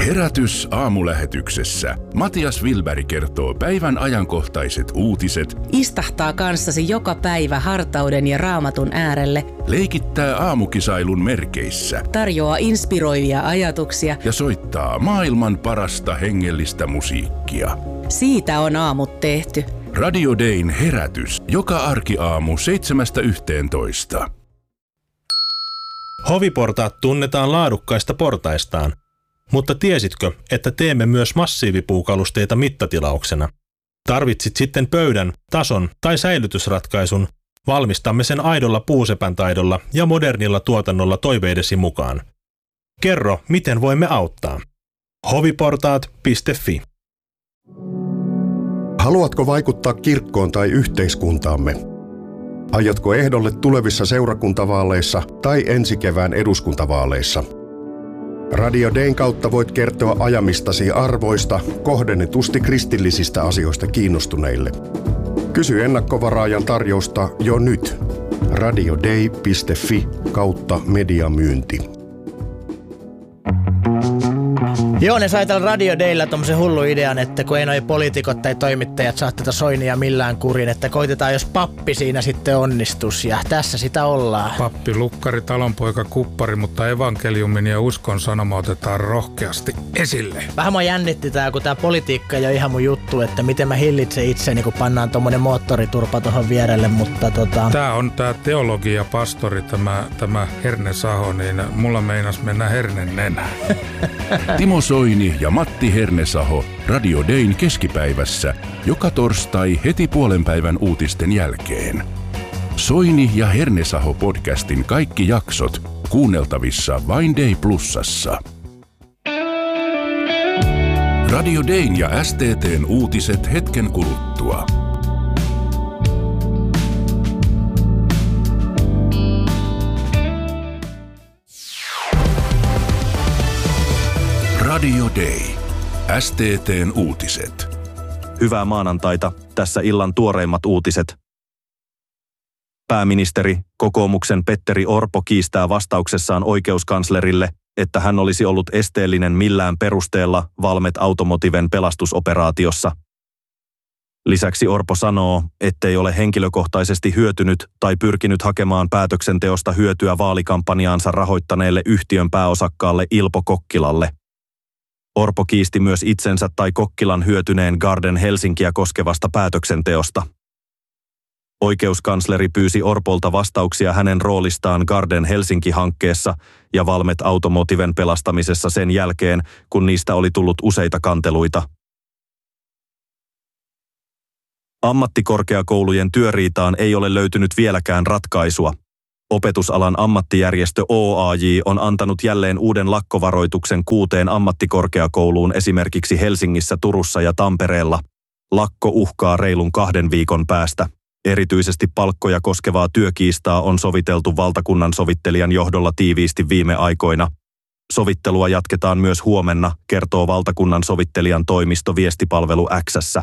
Herätys aamulähetyksessä. Matias Wilberg kertoo päivän ajankohtaiset uutiset. Istahtaa kanssasi joka päivä hartauden ja Raamatun äärelle. Leikittää aamukisailun merkeissä. Tarjoaa inspiroivia ajatuksia. Ja soittaa maailman parasta hengellistä musiikkia. Siitä on aamut tehty. Radio Dayn herätys. Joka arkiaamu 7–11. Hoviportaat tunnetaan laadukkaista portaistaan. Mutta tiesitkö, että teemme myös massiivipuukalusteita mittatilauksena? Tarvitsit sitten pöydän, tason tai säilytysratkaisun, valmistamme sen aidolla puusepän taidolla ja modernilla tuotannolla toiveidesi mukaan. Kerro, miten voimme auttaa. hoviportaat.fi. Haluatko vaikuttaa kirkkoon tai yhteiskuntaamme? Aiotko ehdolle tulevissa seurakuntavaaleissa tai ensi kevään eduskuntavaaleissa? Radio Dayn kautta voit kertoa ajamistasi arvoista kohdennetusti kristillisistä asioista kiinnostuneille. Kysy ennakkovaraajan tarjousta jo nyt. radioday.fi/mediamyynti. Joo, ne sai tällä Radio Daylla tommosen hullu idean, että kun ei noi poliitikot tai toimittajat saa tätä Soinia millään kuriin, että koitetaan jos pappi siinä sitten onnistus, ja tässä sitä ollaan. Pappi, lukkari, talonpoika, kuppari, mutta evankeliumin ja uskon sanoma otetaan rohkeasti esille. Vähän mua jännitti tää, kun tää politiikka ei ole ihan mun juttu, että miten mä hillitsen itseni, kun pannaan tommonen moottoriturpa tohon vierelle, mutta Tää on tää teologia, pastori, tämä Herne Saho, niin mulla meinas mennä hernen nenä. Timo Soini ja Matti Hernesaho Radio Dayn keskipäivässä joka torstai heti puolenpäivän uutisten jälkeen. Soini ja Hernesaho podcastin kaikki jaksot kuunneltavissa vain Day Plusassa. Radio Dayn ja STT:n uutiset hetken kuluttua. Radio Day. STT:n uutiset. Hyvää maanantaita. Tässä illan tuoreimmat uutiset. Pääministeri, kokoomuksen Petteri Orpo kiistää vastauksessaan oikeuskanslerille, että hän olisi ollut esteellinen millään perusteella Valmet Automotiven pelastusoperaatiossa. Lisäksi Orpo sanoo, ettei ole henkilökohtaisesti hyötynyt tai pyrkinyt hakemaan päätöksenteosta hyötyä vaalikampanjaansa rahoittaneelle yhtiön pääosakkaalle Ilpo Kokkilalle. Orpo kiisti myös itsensä tai Kokkilan hyötyneen Garden Helsinkiä koskevasta päätöksenteosta. Oikeuskansleri pyysi Orpolta vastauksia hänen roolistaan Garden Helsinki-hankkeessa ja Valmet Automotiven pelastamisessa sen jälkeen, kun niistä oli tullut useita kanteluita. Ammattikorkeakoulujen työriitaan ei ole löytynyt vieläkään ratkaisua. Opetusalan ammattijärjestö OAJ on antanut jälleen uuden lakkovaroituksen 6 ammattikorkeakouluun esimerkiksi Helsingissä, Turussa ja Tampereella. Lakko uhkaa reilun 2 viikon päästä. Erityisesti palkkoja koskevaa työkiistaa on soviteltu valtakunnan sovittelijan johdolla tiiviisti viime aikoina. Sovittelua jatketaan myös huomenna, kertoo valtakunnan sovittelijan toimisto viestipalvelu X:ssä.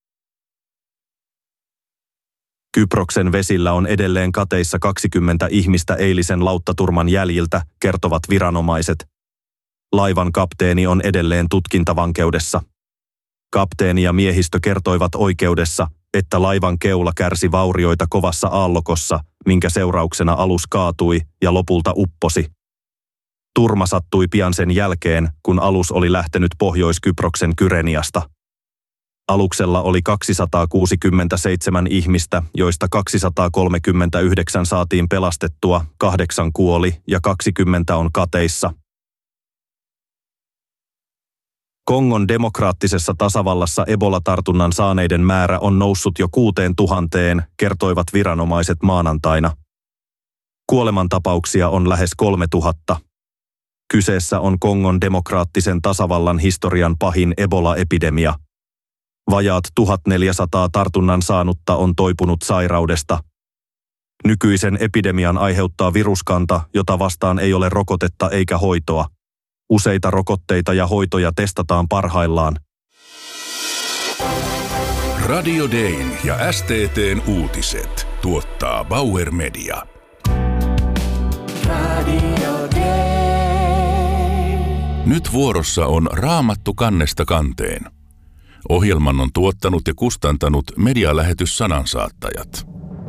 Kyproksen vesillä on edelleen kateissa 20 ihmistä eilisen lauttaturman jäljiltä, kertovat viranomaiset. Laivan kapteeni on edelleen tutkintavankeudessa. Kapteeni ja miehistö kertoivat oikeudessa, että laivan keula kärsi vaurioita kovassa aallokossa, minkä seurauksena alus kaatui ja lopulta upposi. Turma sattui pian sen jälkeen, kun alus oli lähtenyt Pohjois-Kyproksen Kyreniasta. Aluksella oli 267 ihmistä, joista 239 saatiin pelastettua, 8 kuoli ja 20 on kateissa. Kongon demokraattisessa tasavallassa Ebola-tartunnan saaneiden määrä on noussut jo 6 000, kertoivat viranomaiset maanantaina. Kuolemantapauksia on lähes 3 000. Kyseessä on Kongon demokraattisen tasavallan historian pahin Ebola-epidemia. Vajaat 1400 tartunnan saanutta on toipunut sairaudesta. Nykyisen epidemian aiheuttaa viruskanta, jota vastaan ei ole rokotetta eikä hoitoa. Useita rokotteita ja hoitoja testataan parhaillaan. Radio Dayn ja STT:n uutiset tuottaa Bauer Media. Radio Day. Nyt vuorossa on Raamattu kannesta kanteen. Ohjelman on tuottanut ja kustantanut medialähetys Sanansaattajat.